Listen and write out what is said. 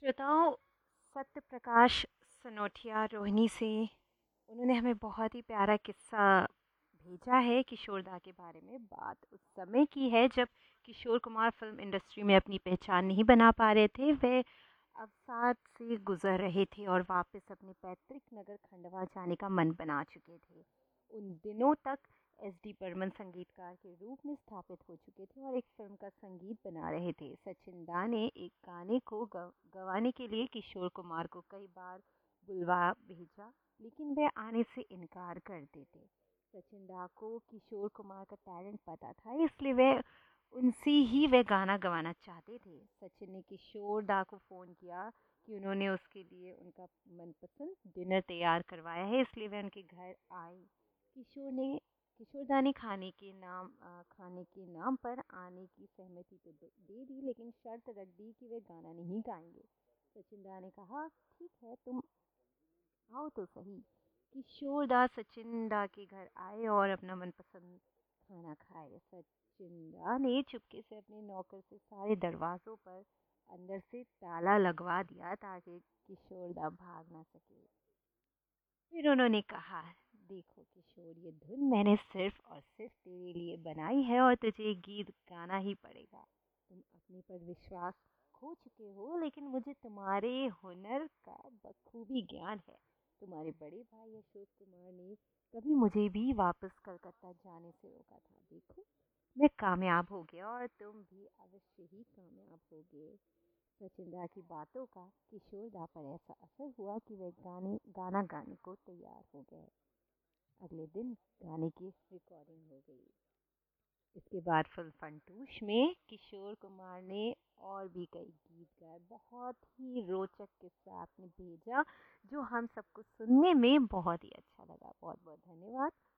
श्रोताओं, सत्य प्रकाश सनोटिया रोहिणी से उन्होंने हमें बहुत ही प्यारा किस्सा भेजा है किशोर दा के बारे में। बात उस समय की है जब किशोर कुमार फिल्म इंडस्ट्री में अपनी पहचान नहीं बना पा रहे थे। वे अवसाद से गुजर रहे थे और वापस अपने पैतृक नगर खंडवा जाने का मन बना चुके थे। उन दिनों तक एस.डी. बर्मन संगीतकार के रूप में स्थापित हो चुके थे और एक फिल्म का संगीत बना रहे थे। सचिन दा ने एक गाने को गवाने के लिए किशोर कुमार को कई बार बुलवा भेजा, लेकिन वे आने से इनकार कर देते। सचिन दा को किशोर कुमार का टैलेंट पता था, इसलिए वे उनसे ही वे गाना गवाना चाहते थे। सचिन ने किशोर दा को फ़ोन किया कि उन्होंने उसके लिए उनका मनपसंद डिनर तैयार करवाया है, इसलिए वे उनके घर आए। किशोर ने किशोर दा ने खाने के नाम पर आने की सहमति तो दे दी, लेकिन शर्त रख दी कि वे गाना नहीं गाएंगे। सचिन दा ने कहा, ठीक है, तुम आओ तो सही। किशोर दा सचिन दा के घर आए और अपना मनपसंद खाना खाए। सचिन दा ने चुपके से अपने नौकर से सारे दरवाज़ों पर अंदर से ताला लगवा दिया ताकि किशोर दा भाग ना सके। फिर उन्होंने कहा, देखो किशोर, ये धुन मैंने सिर्फ और सिर्फ तेरे लिए बनाई है और तुझे गीत गाना ही पड़ेगा। तुम अपने पर विश्वास खो चुके हो, लेकिन मुझे तुम्हारे हुनर का बखूबी ज्ञान है। तुम्हारे बड़े भाई अशोक कुमार ने कभी मुझे भी वापस कलकत्ता जाने से रोका था। देखो, मैं कामयाब हो गया और तुम भी अवश्य ही कामयाब होगे। सचिन दा की बातों का किशोर दा पर ऐसा असर हुआ कि वे गाना गाने को तैयार हो गए। अगले दिन गाने की रिकॉर्डिंग हो गई। इसके बाद फिल्म फंटूश में किशोर कुमार ने और भी कई गीत गाए। बहुत ही रोचक किस्सा आपने भेजा, जो हम सबको सुनने में बहुत ही अच्छा लगा। बहुत बहुत धन्यवाद।